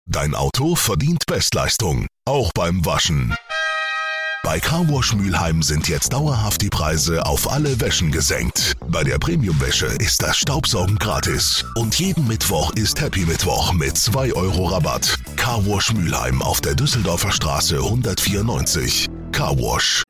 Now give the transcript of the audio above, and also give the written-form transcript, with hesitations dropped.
Dein Auto verdient Bestleistung, auch beim Waschen. Bei Carwash Mülheim sind jetzt dauerhaft die Preise auf alle Wäschen gesenkt. Bei der Premium-Wäsche ist das Staubsaugen gratis. Und jeden Mittwoch ist Happy Mittwoch mit 2 Euro Rabatt. Carwash Mülheim auf der Düsseldorfer Straße 194. Carwash